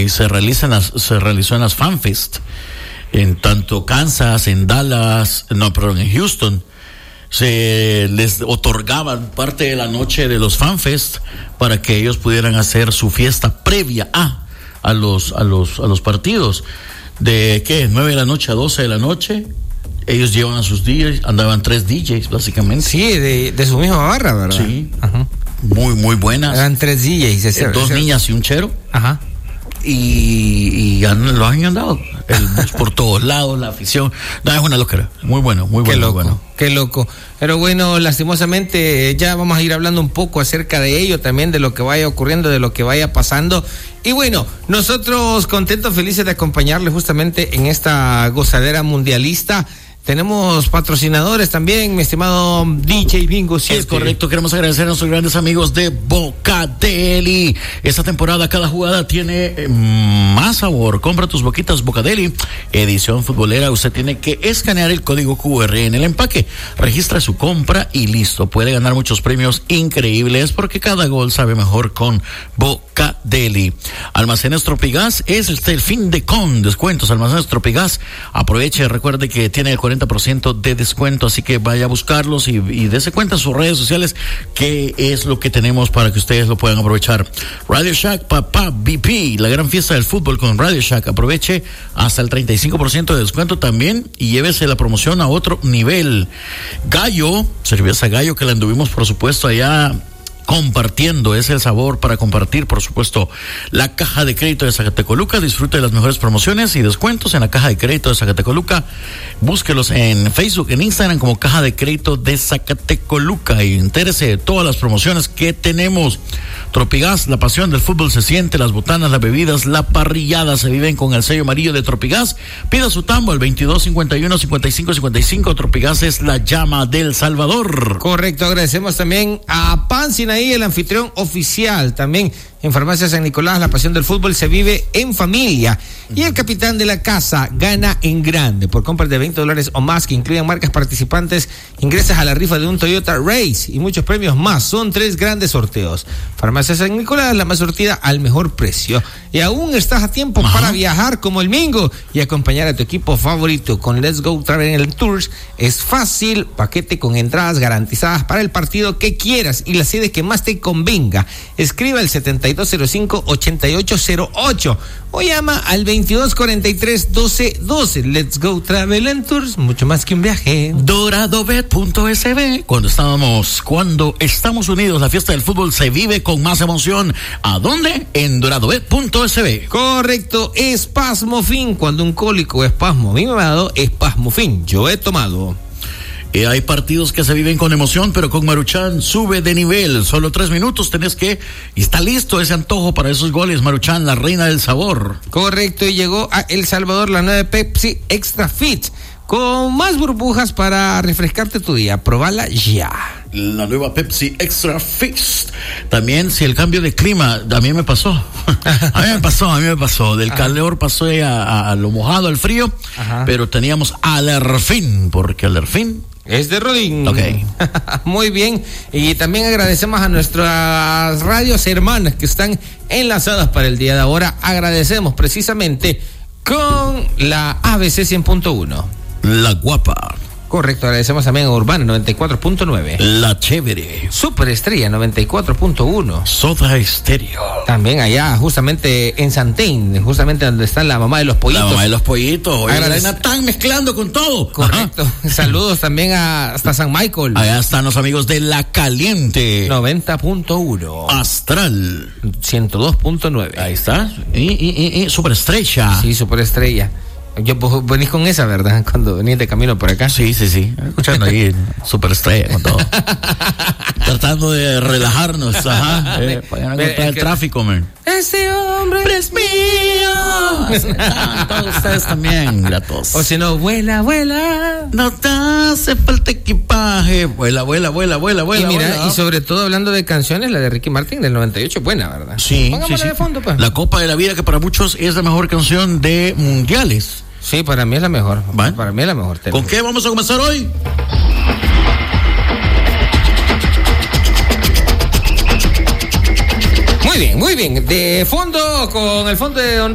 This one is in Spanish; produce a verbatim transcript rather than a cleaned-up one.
y se realizan las, se realizó en las FanFest, en tanto Kansas, en Dallas, no, perdón, en Houston. Se les otorgaban parte de la noche de los FanFest para que ellos pudieran hacer su fiesta previa a a los a los a los partidos. De qué, nueve de la noche a doce de la noche, ellos llevan a sus D Js, andaban tres D Js básicamente. Sí, de, de su misma barra, ¿verdad? Sí. Ajá. Muy muy buenas. Eran tres D Js, ese, eh, dos ese... niñas y un chero. Ajá. Y, y han, lo han andado el bus por todos lados, la afición. No, es una locura. Muy bueno, muy bueno. Qué loco, muy bueno. Qué loco. Pero bueno, lastimosamente ya vamos a ir hablando un poco acerca de ello, también de lo que vaya ocurriendo, de lo que vaya pasando. Y bueno, nosotros contentos, felices de acompañarles justamente en esta gozadera mundialista. Tenemos patrocinadores también, mi estimado D J Bingo siete. Es correcto, queremos agradecer a nuestros grandes amigos de Bocadeli. Esta temporada cada jugada tiene eh, más sabor. Compra tus boquitas Bocadeli, edición futbolera. Usted tiene que escanear el código Q R en el empaque, registra su compra y listo. Puede ganar muchos premios increíbles porque cada gol sabe mejor con Bocadeli. Almacenes Tropigas es el, el fin de con descuentos. Almacenes Tropigas, aproveche, recuerde que tiene el cuarenta por ciento de descuento, así que vaya a buscarlos y, y dése cuenta en sus redes sociales qué es lo que tenemos para que ustedes lo puedan aprovechar. Radio Shack, papá, B P, la gran fiesta del fútbol con Radio Shack. Aproveche hasta el treinta y cinco por ciento de descuento también y llévese la promoción a otro nivel. Gallo, cerveza Gallo, que la anduvimos por supuesto allá compartiendo, es el sabor para compartir, por supuesto. La Caja de Crédito de Zacatecoluca, disfrute de las mejores promociones y descuentos en la Caja de Crédito de Zacatecoluca. Búsquelos en Facebook, en Instagram como Caja de Crédito de Zacatecoluca y entérese de todas las promociones que tenemos. Tropigas, la pasión del fútbol se siente, las botanas, las bebidas, la parrillada se viven con el sello amarillo de Tropigas. Pida su tambo al veintidós cincuenta y uno cincuenta y cinco cincuenta y cinco. Tropigas es la llama del Salvador. Correcto, agradecemos también a Pancina ahí, el anfitrión oficial, también en Farmacia San Nicolás, la pasión del fútbol se vive en familia. Y el capitán de la casa gana en grande. Por compras de veinte dólares o más que incluyan marcas participantes, ingresas a la rifa de un Toyota Race y muchos premios más. Son tres grandes sorteos. Farmacia San Nicolás, la más surtida al mejor precio. Y aún estás a tiempo Ajá. para viajar como el Mingo y acompañar a tu equipo favorito con Let's Go Travel Tours. Es fácil, paquete con entradas garantizadas para el partido que quieras y la sede que más te convenga. Escriba al setenta y dos cero cinco, ochenta y ocho cero ocho o llama al veintidós cuarenta y tres, doce doce. Let's Go Travel and Tours, mucho más que un viaje. Doradobet punto S B. Cuando estábamos, cuando estamos unidos, la fiesta del fútbol se vive con más emoción. ¿A dónde? En Doradobet punto S B. Correcto, Espasmofin. Cuando un cólico o espasmo a mí me ha dado Espasmofin, yo he tomado. Y hay partidos que se viven con emoción, pero con Maruchan sube de nivel. Solo tres minutos tenés que... Y está listo ese antojo para esos goles. Maruchan, la reina del sabor. Correcto, y llegó a El Salvador la nueva Pepsi Extra Fit, con más burbujas para refrescarte tu día. Probala ya. La nueva Pepsi Extra Fit. También, si el cambio de clima, a mí me pasó. A mí me pasó, a mí me pasó. Del Ajá. calor pasó a, a, a lo mojado, al frío. Ajá. Pero teníamos Alerfin, porque Alerfin... es de Rodín. Ok. Muy bien. Y también agradecemos a nuestras radios hermanas que están enlazadas para el día de ahora. Agradecemos precisamente con la A B C cien punto uno. La Guapa. Correcto, agradecemos también a Urbana noventa y cuatro punto nueve. La Chévere. Super Estrella noventa y cuatro punto uno. Soda Estéreo. También allá, justamente en Santén, justamente donde está la mamá de los pollitos. La mamá de los pollitos. Oye, Agradec- la están mezclando con todo. Correcto. Ajá. Saludos también a, hasta San Michael. Allá están los amigos de La Caliente. noventa punto uno. Astral. ciento dos punto nueve. Ahí está. Y, y, y, y Super Estrella. Sí, Super Estrella. Yo, vos venís con esa, ¿verdad? Cuando venís de camino por acá. Sí, sí, sí. Escuchando ahí Super Estrella con todo. Tratando de relajarnos. Ajá. Eh, para no encontrar el que... tráfico, man. Ese hombre es mío. Todos ustedes también, gratos. O si no, vuela, vuela. No te hace falta equipaje. Vuela, vuela, vuela, vuela, vuela. Y mira, vuela. Y sobre todo hablando de canciones, la de Ricky Martin del noventa y ocho, buena, ¿verdad? Sí. Pongámosla sí, sí. de fondo, pues. La Copa de la Vida, que para muchos es la mejor canción de mundiales. Sí, para mí es la mejor. ¿Van? Para mí es la mejor. ¿Con qué vamos a comenzar hoy? Muy bien, muy bien. De fondo, con el fondo de Don